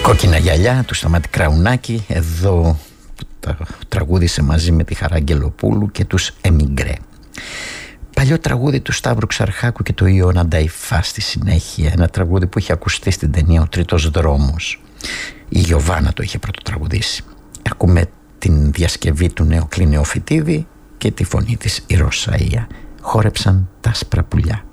Κόκκινα γυαλιά του Σταμάτη Κραουνάκη, εδώ τα τραγούδισε μαζί με τη Χαρά Αγγελοπούλου και τους Εμιγκρέ. Παλιό τραγούδι του Σταύρου Ξαρχάκου και του Ιωάννα Νταϊφά στη συνέχεια, ένα τραγούδι που είχε ακουστεί στην ταινία «Ο Τρίτος Δρόμος». Η Γιωβάνα το είχε πρωτοτραγουδήσει. Ακούμε την διασκευή του Νεοκλή Νεοφυτίδη και τη φωνή της η Ρωσαΐα. Χόρεψαν τα άσπρα πουλιά.